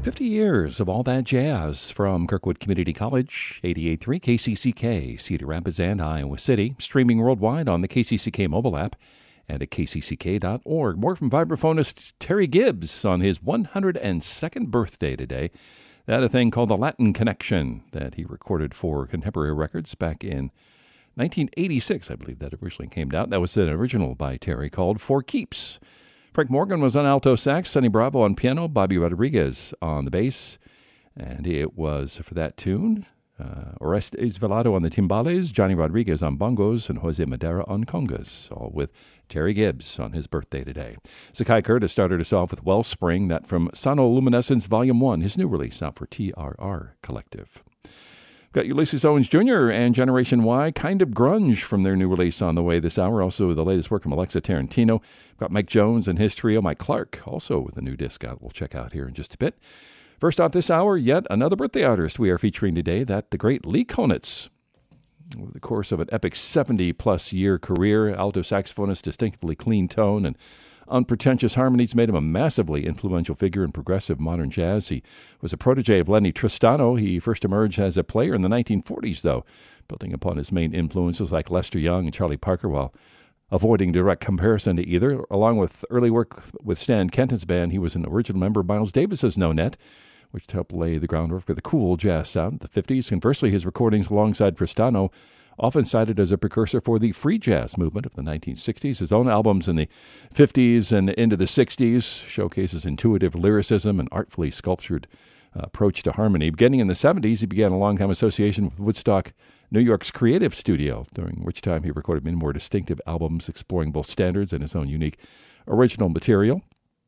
50 years of all that jazz from Kirkwood Community College, 88.3 KCCK, Cedar Rapids and Iowa City, streaming worldwide on the KCCK mobile app and at kcck.org. More from vibraphonist Terry Gibbs on his 102nd birthday today. That a thing called the Latin Connection that he recorded for Contemporary Records back in 1986, I believe that originally came out. That was an original by Terry called For Keeps. Frank Morgan was on alto sax, Sonny Bravo on piano, Bobby Rodriguez on the bass, and it was for that tune, Orestes Velado on the timbales, Johnny Rodriguez on bongos, and Jose Madera on congas, all with Terry Gibbs on his birthday today. Zakai Curtis started us off with Wellspring, that from Sonoluminescence Volume 1, his new release out for TRR Collective. Got Ulysses Owens Jr. and Generation Y, Kind of Grunge from their new release on the way this hour. Also the latest work from Alexa Tarantino. Got Mike Jones and his trio, Mike Clark, also with a new disc out we'll check out here in just a bit. First off this hour, yet another birthday artist we are featuring today, that the great Lee Konitz. Over the course of an epic 70-plus year career, alto saxophonist, distinctively clean tone and unpretentious harmonies made him a massively influential figure in progressive modern jazz. He was a protege of Lenny Tristano. He first emerged as a player in the 1940s, though, building upon his main influences like Lester Young and Charlie Parker while avoiding direct comparison to either. Along with early work with Stan Kenton's band, he was an original member of Miles Davis's No Net, which helped lay the groundwork for the cool jazz sound of the 50s. Conversely, his recordings alongside Tristano often cited as a precursor for the free jazz movement of the 1960s. His own albums in the 50s and into the 60s showcases intuitive lyricism and artfully sculptured approach to harmony. Beginning in the 70s, he began a long-time association with Woodstock, New York's creative studio, during which time he recorded many more distinctive albums exploring both standards and his own unique original material.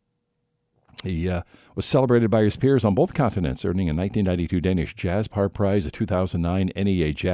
He was celebrated by his peers on both continents, earning a 1992 Danish Jazz Par Prize, a 2009 NEA Jazz